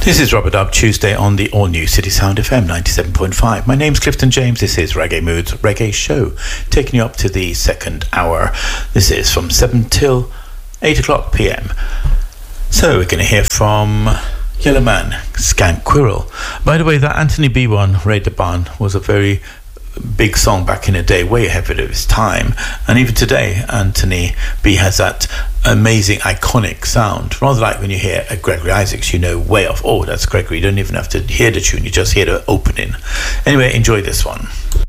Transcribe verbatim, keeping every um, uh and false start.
This is Rubber Dub Tuesday on the all-new City Sound F M ninety-seven point five. My name's Clifton James. This is Reggae Moods Reggae Show, taking you up to the second hour. This is from seven till eight o'clock p m. So we're going to hear from Yellow Man, Skank Quirrell. By the way, that Anthony B one, Raid the Barn, was a very big song back in the day, way ahead of its time. And even today, Anthony B has that amazing, iconic sound. Rather like when you hear a Gregory Isaacs, you know way off, oh, that's Gregory. You don't even have to hear the tune, you just hear the opening. Anyway, enjoy this one.